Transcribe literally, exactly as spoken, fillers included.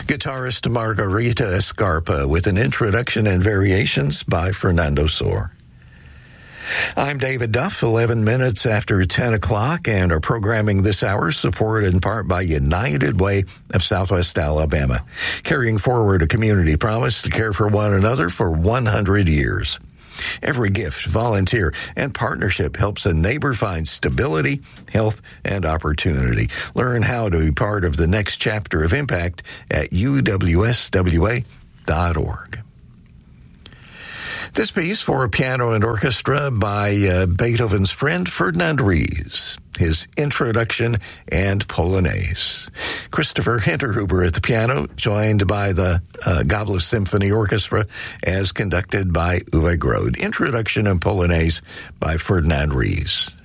Guitarist Margarita Escarpa with an introduction and variations by Fernando Sor. I'm David Duff, eleven minutes after ten o'clock, and our programming this hour supported in part by United Way of Southwest Alabama, carrying forward a community promise to care for one another for one hundred years. Every gift, volunteer, and partnership helps a neighbor find stability, health, and opportunity. Learn how to be part of the next chapter of impact at U W S W A dot org. This piece for piano and orchestra by uh, Beethoven's friend Ferdinand Ries, his introduction and Polonaise. Christopher Hinterhuber at the piano, joined by the uh, Gabler Symphony Orchestra, as conducted by Uwe Grode. Introduction and Polonaise by Ferdinand Ries.